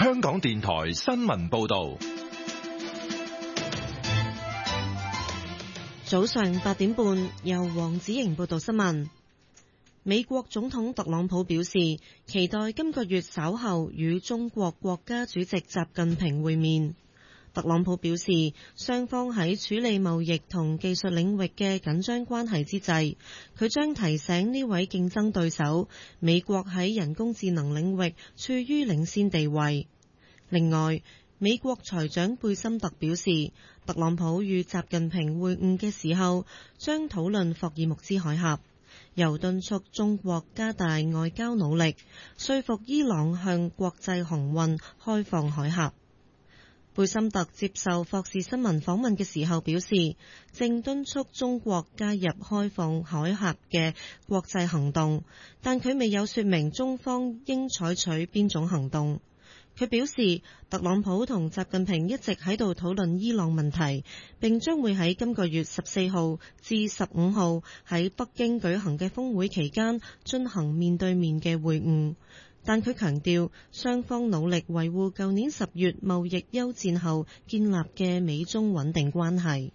香港電台新聞報道。 早上8點半，由黃子瑩報道新聞。美國總統特朗普表示，期待今個月稍後與中國國家主席習近平會面。特朗普表示，雙方喺處理貿易同技術領域嘅緊張關係之際，佢將提醒呢位競爭對手，美國喺人工智能領域處於領先地位。另外，美國財長貝森特表示，特朗普與習近平會晤嘅時候，將討論霍爾木茲海峽，又敦促中國加大外交努力，說服伊朗向國際航運開放海峽。貝森特接受霍士新聞訪問嘅時候表示，正敦促中國加入開放海峽嘅國際行動，但佢未有說明中方應採取邊種行動。佢表示，特朗普同習近平一直喺度討論伊朗問題，並將會喺今個月14號至15號喺北京舉行嘅峰會期間進行面對面嘅會晤。但佢強調，雙方努力維護舊年10月貿易休戰後建立嘅美中穩定關係。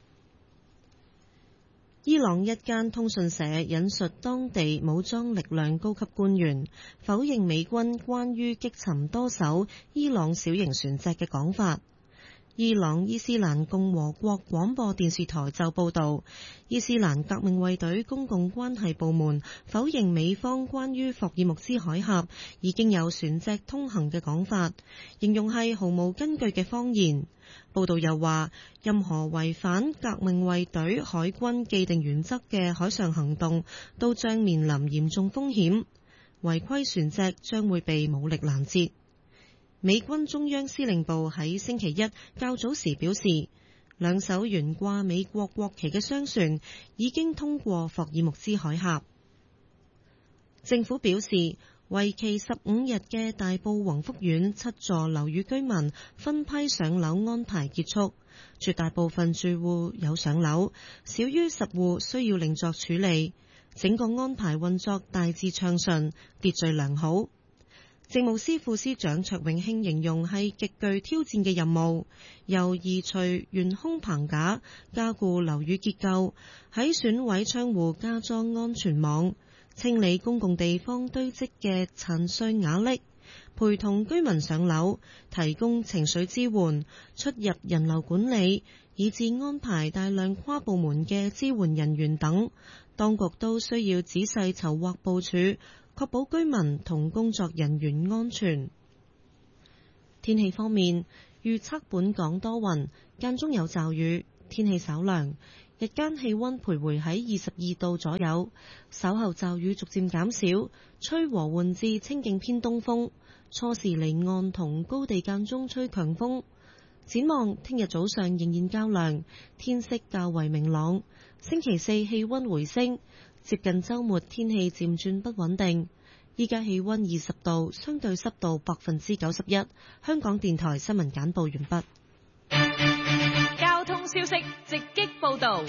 伊朗一間通訊社引述當地武裝力量高級官員否認美軍關於擊沉多艘伊朗小型船隻嘅講法。伊朗伊斯蘭共和國廣播電視台就報道，伊斯蘭革命衛隊公共關係部門否認美方關於霍爾木茲海峽已經有船隻通行嘅講法，形容係毫無根據嘅謊言。報道又話，任何違反革命衛隊海軍既定原則嘅海上行動都將面臨嚴重風險，違規船隻將會被武力攔截。美軍中央司令部喺星期一較早時表示，2艘懸掛美國國旗嘅商船已經通過霍爾木茲海峽。政府表示，為期15日嘅大埔宏福苑7座樓宇居民分批上樓安排結束，絕大部分住戶有上樓，少於10戶需要另作處理。整個安排運作大致暢順，秩序良好。政務司副司長卓永興形容係極具挑戰嘅任務，由移除懸空棚架、加固樓宇結構、喺損毀窗戶加裝安全網、清理公共地方堆積嘅殘碎瓦礫、陪同居民上樓、提供情緒支援、出入人流管理，以至安排大量跨部門嘅支援人員等，當局都需要仔細籌劃部署，確保居民同工作人員安全。天氣方面，預測本港多雲，間中有驟雨，天氣稍涼，日間氣溫徘徊喺22度左右，稍後驟雨逐漸減少，吹和緩至清勁偏東風，初時離岸同高地間中吹強風。展望聽日早上仍然較涼，天色較為明朗。星期四氣溫回升，接近週末天氣漸轉不穩定。依家氣溫20度，相對濕度91%。香港電台新聞簡報完畢。 交通消息直擊報道。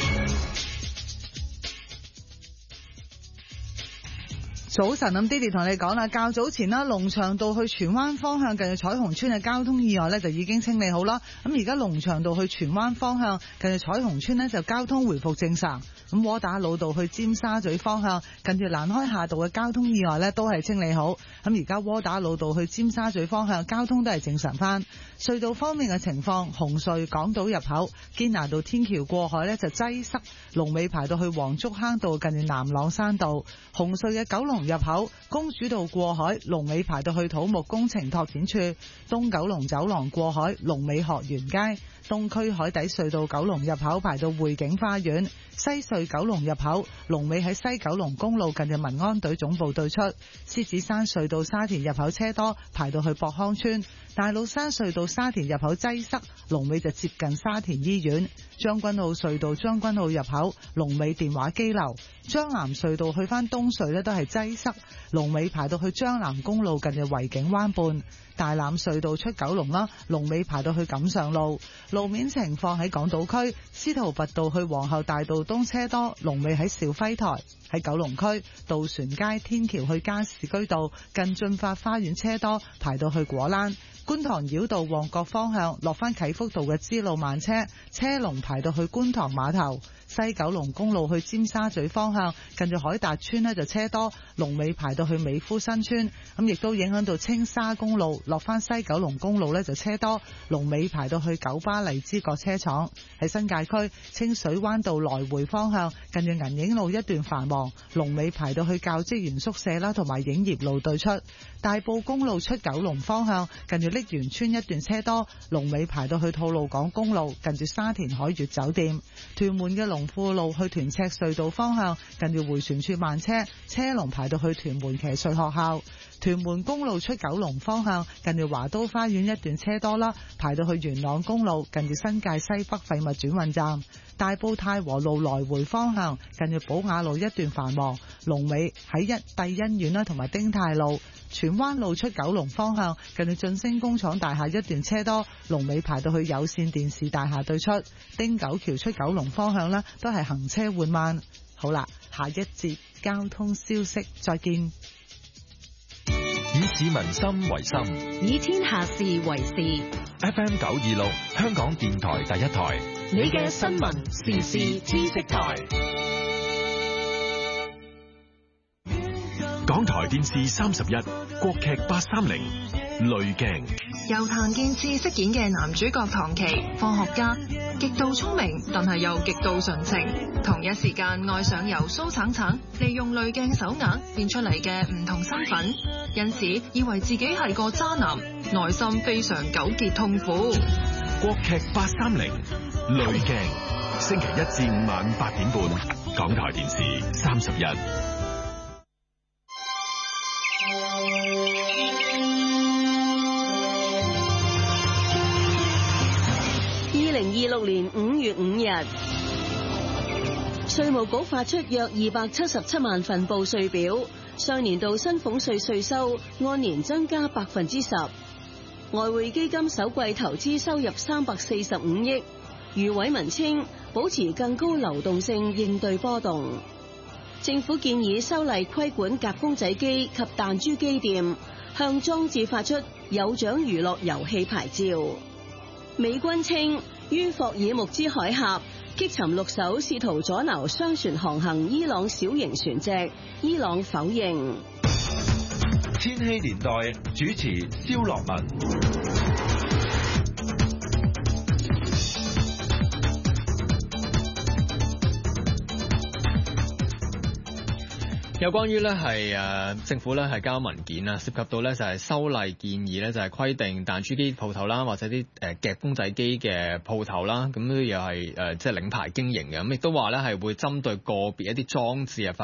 早晨，咁 Didi 同你講啦，較早前啦，龍翔道去荃灣方向近住彩虹村嘅交通意外呢就已經清理好啦。咁而家龍翔道去荃灣方向近住彩虹村呢就交通回復正常。咁窩打老道去尖沙咀方向近住蘭開夏道嘅交通意外呢都係清理好。咁而家窩打老道去尖沙咀方向交通都係正常翻。隧道方面嘅情況，紅隧港島入口堅拿道天橋過海呢就擠塞，龍尾排到去黃竹坑道近住南朗山道。紅隧嘅九龍入口公主道過海龍尾排到去土木工程拓展處，東九龍走廊過海龍尾學園街，東區海底隧道九龍入口排到匯景花園，西隧九龍入口龍尾喺西九龍公路近住民安隊總部對出，獅子山隧道沙田入口車多排到去博康村，大老山隧道沙田入口擠塞，龍尾就接近沙田醫院，將軍澳隧道將軍澳入口龍尾電話機樓，將南隧道去返東隧呢都係擠塞，龍尾排到去將南公路近住維景灣畔，大欖隧道出九龍啦，龍尾排到去錦上路。路面情況喺港島區，司徒拔道去皇后大道東車多，龍尾喺兆輝台。喺九龍區渡船街天橋去加士居道近駿發花園車多，排到去果欄。 觀塘繞道旺角方向落返啟福道嘅支路慢車，車龍排到去觀塘碼頭。西九龍公路去尖沙咀方向，近住海達村呢就車多，龍尾排到去美孚新村。咁亦都影響到青沙公路落返西九龍公路呢就車多，龍尾排到去九巴荔枝角車廠。喺新界區清水灣道來回方向，近住銀影路一段繁忙，龍尾排到去教職員宿舍啦，同埋影業路對出。大埔公路出九龍方向，近住瀝源村一段車多，龍尾排到去吐露港公路，近住沙田海悅酒店。屯門嘅龍富路去屯赤隧道方向，近住迴旋處慢車，車龍排到去屯門騎術學校。屯門公路出九龍方向，近住華都花園一段車多啦，排到去元朗公路，近住新界西北廢物轉運站。大埔太和路來回方向，近住寶雅路一段繁忙，龍尾喺帝欣苑啦，同埋丁太路。荃灣路出九龍方向，近住晉升工廠大廈一段車多，龍尾排到去有線電視大廈對出。汀九橋出九龍方向呢，都係行車緩慢。好啦，下一節交通消息再見。 以市民心為心， 以天下事為事。 FM 926香港電台第一台， 你嘅新聞時事知識台。 港台電視31國劇830濾鏡， 由譚建次飾演嘅男主角唐琪，科學家，極度聰明，但係又極度純情，同一時間愛上由蘇橙橙利用濾鏡手鐲變出嚟嘅唔同身份，因此以為自己係個渣男，內心非常糾結痛苦。 國劇830濾鏡，星期1至5晚8點半，港台電視31。 2026年5月5日，稅務局發出約277萬份報稅表，上年度薪俸稅稅收按年增加10%。外匯基金首季投資收入345億。余偉文稱，保持更高流動性應對波動。政府建議修例規管夾公仔機及彈珠機店，向裝置發出有獎娛樂遊戲牌照。美軍稱，於霍爾木茲海峽擊沉6艘試圖阻撓商船航行伊朗小型船隻，伊朗否認。 千禧年代主持蕭樂文。 有關於咧係政府咧係交文件啊，涉及到咧就係修例建議咧就係規定彈珠機鋪頭啦，或者啲夾公仔機嘅鋪頭啦，咁都又係即係領牌經營嘅，咁亦都話咧係會針對個別一啲裝置啊